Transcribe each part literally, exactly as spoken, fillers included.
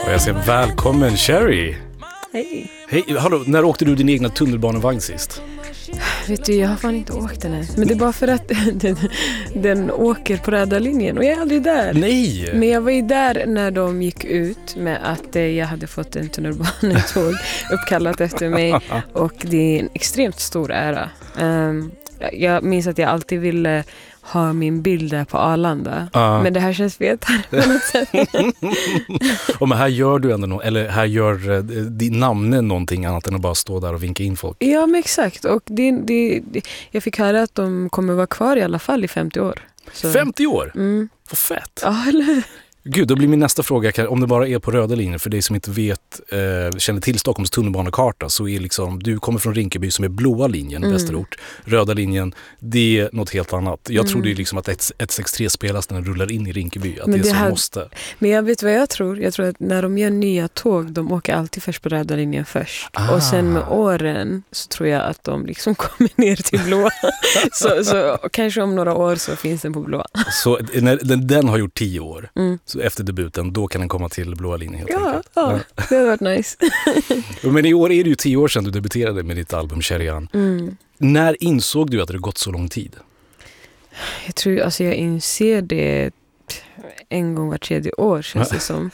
Och jag säger välkommen Sherry. Hej. Hej, hallå, när åkte du din egna tunnelbanevagn sist? Vet du, jag har fan inte åkt den här. Men det är bara för att den, den åker på röda linjen och jag är aldrig där. Nej! Men jag var ju där när de gick ut med att jag hade fått en tunnelbanetåg uppkallat efter mig. Och det är en extremt stor ära. Um, jag minns att jag alltid ville ha min bild där på Arlanda. Uh. Men det här känns fetare på något sätt. Och men här gör du ändå no- eller här gör uh, din namn någonting annat än att bara stå där och vinka in folk. Ja, men exakt. Och det, det, det, jag fick höra att de kommer vara kvar i alla fall i femtio år. Så. femtio år? Mm. Vad fett. Ja, eller? Gud, då blir min nästa fråga, om det bara är på röda linjen, för dig som inte vet, eh, känner till Stockholms tunnelbanekarta, så är liksom, du kommer från Rinkeby som är blåa linjen, mm. Västerort. Röda linjen, det är något helt annat. Jag mm. trodde ju liksom att ett sex tre spelas när den rullar in i Rinkeby, att men det, det så här, måste. Men jag vet vad jag tror. Jag tror att när de gör nya tåg, de åker alltid först på röda linjen först. Ah. Och sen med åren så tror jag att de liksom kommer ner till blåa. så, så kanske om några år så finns den på blåa. Så när den, den har gjort tio år. Mm. Så efter debuten, då kan den komma till blåa linjen helt ja, enkelt. Ja, det har varit nice. Men i år är det ju tio år sedan du debuterade med ditt album Sherryan. Mm. När insåg du att det gått så lång tid? Jag tror, alltså jag inser det en gång var tredje år känns det som.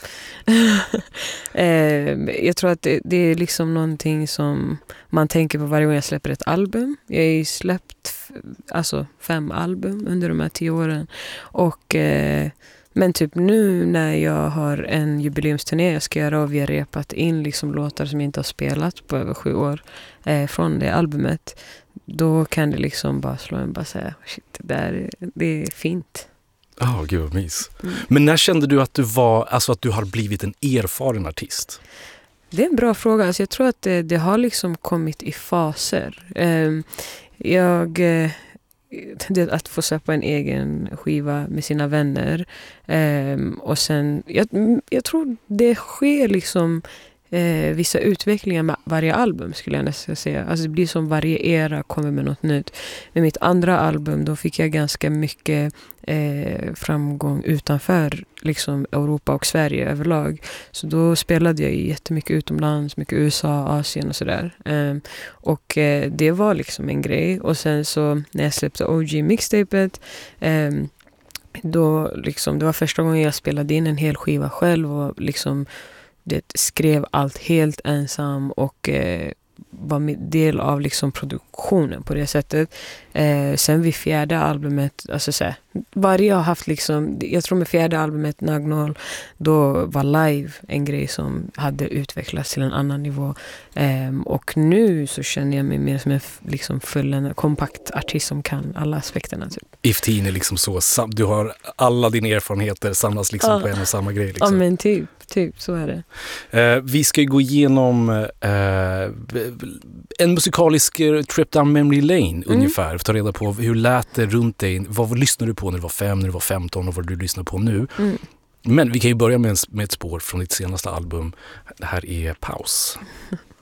eh, jag tror att det, det är liksom någonting som man tänker på varje gång jag släpper ett album. Jag har ju släppt f- alltså fem album under de här tio åren. Och eh, men typ nu när jag har en jubileumsturné jag ska göra och vi har repat in liksom låtar som jag inte har spelat på över sju år eh, från det albumet, då kan det liksom bara slå en bara säga shit, det, där, det är fint. Ja, oh, gud vad mys. Mm. Men när kände du att du var, alltså att du har blivit en erfaren artist? Det är en bra fråga. Alltså jag tror att det, det har liksom kommit i faser. Um, jag... Uh, Det att få släppa en egen skiva med sina vänner. Um, och sen, jag, jag tror det sker liksom eh, vissa utvecklingar med varje album skulle jag nästan säga. Alltså det blir som varje era kommer med något nytt. Med mitt andra album då fick jag ganska mycket eh, framgång utanför liksom Europa och Sverige överlag. Så då spelade jag jättemycket utomlands, mycket U S A, Asien och sådär. Um, och eh, det var liksom en grej. Och sen så när jag släppte O G-mixtapet um, då liksom, det var första gången jag spelade in en hel skiva själv och liksom det skrev allt helt ensam och eh, var del av liksom produktionen på det sättet. Eh, sen vid fjärde albumet, alltså så här, varje har haft liksom, jag tror med fjärde albumet Nagnol, då var live en grej som hade utvecklats till en annan nivå. Eh, och nu så känner jag mig mer som en liksom full, en kompakt artist som kan alla aspekterna. Typ. Iftin är liksom så, du har alla dina erfarenheter samlas liksom ja. på en och samma grej. Liksom. Ja men typ. Typ, så är det. Eh, vi ska gå igenom eh, en musikalisk trip down memory lane mm. ungefär. För att ta reda på hur lät det runt dig. Vad lyssnade du på när du var fem, när du var femton och vad du lyssnar på nu. Mm. Men vi kan ju börja med, en, med ett spår från ditt senaste album. Det här är Paus.